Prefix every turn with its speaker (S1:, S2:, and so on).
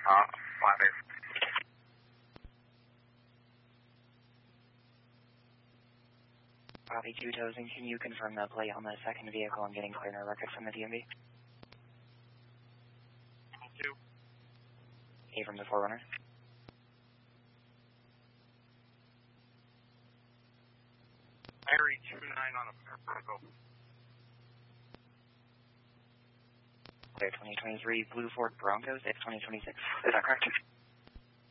S1: Flat.
S2: Copy 2 Tozen, can you confirm the plate on the second vehicle and getting clearer record from the DMV?
S1: 2.
S2: A from the Forerunner.
S1: Harry 29 on a vehicle.
S2: Clear 2023 Blue Ford Broncos, it's 2026. Is that correct?